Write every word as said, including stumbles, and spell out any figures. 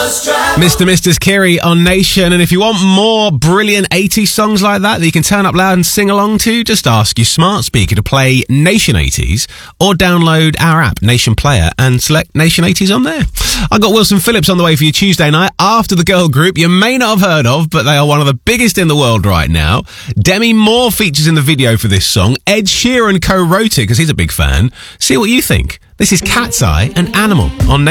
Mister Mister's Kerry on Nation, and if you want more brilliant eighties songs like that that you can turn up loud and sing along to, just ask your smart speaker to play Nation eighties or download our app, Nation Player, and select Nation eighties on there. I got Wilson Phillips on the way for you Tuesday night after the girl group you may not have heard of, but they are one of the biggest in the world right now. Demi Moore features in the video for this song. Ed Sheeran co-wrote it because he's a big fan. See what you think. This is Cat's Eye and Animal on Nation.